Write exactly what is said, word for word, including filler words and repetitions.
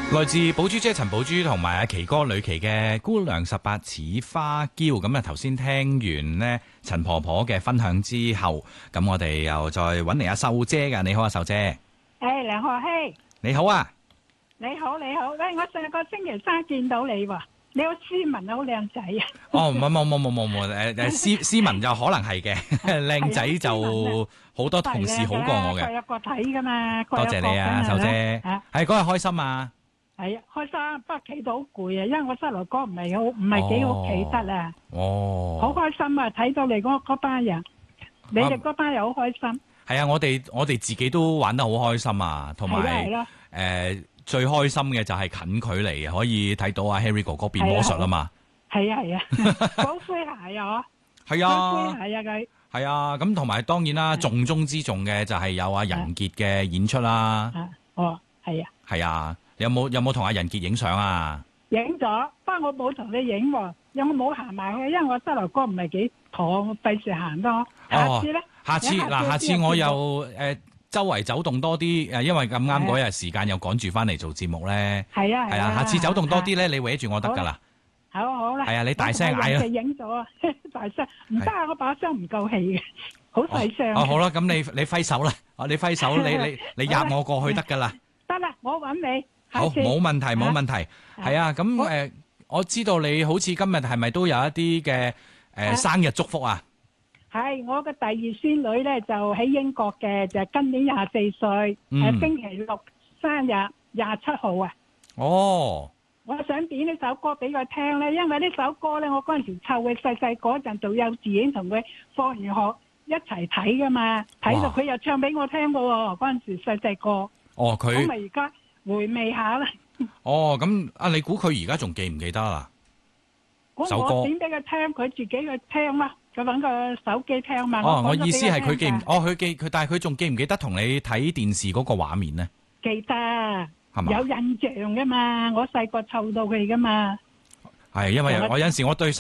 來自寶珠姐陳寶珠同埋阿奇哥呂奇嘅姑娘十八似花嬌。咁啊，頭先聽完呢陳婆婆嘅分享之後，咁我哋又再揾嚟阿秀姐噶。你好啊，秀姐。 誒，梁學希， 你好啊。 你好你好，喂，我上個星期三見到你喎，你好斯文，好靚仔啊。 哦，唔係冇冇冇冇冇，誒誒，斯斯文就可能係嘅，靚仔就好多同事好過我嘅。 各有各睇噶嘛。 多謝你啊，秀姐。係嗰日開心啊。 係啊，開心，不過企到好攰啊，因為我膝頭哥唔係好，唔係幾好企得啊。 哦， 好開心啊！睇到你嗰嗰班人，你哋嗰班又好開心。 係啊，我哋我哋自己都玩得好開心啊，同埋誒最開心嘅就係近距離可以睇到阿 Harry 哥哥變魔術啊嘛。係啊係啊， 好詼諧啊！ 係啊， 好詼諧啊佢。係啊，咁同埋當然啦，重中之重嘅就係有阿仁傑嘅演出啦。 哦，係啊。係啊。 有冇有冇同阿仁傑影相啊？ 影咗，不過我冇同你影喎，有冇冇行埋去？因為我膝頭哥唔係幾妥，我費事行多。下次咧？ 下次嗱，下次我又誒周圍走動多啲誒，因為咁啱嗰日時間又趕住翻嚟做節目咧。係啊係啊，下次走動多啲咧，你圍住我得㗎啦。好好啦。係啊，你大聲嗌啊！ 影咗啊，大聲唔得啊！我把聲唔夠氣嘅，好細聲。 哦好啦，咁你你揮手啦，哦你揮手，你你你壓我過去得㗎啦。 得啦，我揾你。 好，冇問題，冇問題，係啊，咁誒、呃，我知道你好似今日係咪都有一啲嘅誒生日祝福啊？係，我嘅第二孫女咧就喺英國嘅，就今年廿四歲，誒星期六生日，廿七號啊。哦，我想點呢首歌俾佢聽咧，因為呢首歌咧，我嗰陣時湊佢細細嗰陣做幼稚園，同佢放完學一齊睇噶嘛，睇到佢又唱俾我聽噶喎，嗰陣時細細個。哦，佢咁咪而家。回味下啦。哦，咁啊，你估佢而家仲記唔記得啦？首歌我點俾佢聽，佢自己去聽啦。佢搵個手機聽嘛。哦，我意思係佢記唔，哦，佢記佢，但係佢仲記唔記得同你睇電視嗰個畫面呢？記得，係嘛？有印象噶嘛？我細個湊到佢噶嘛。係，因為我有陣時我對細。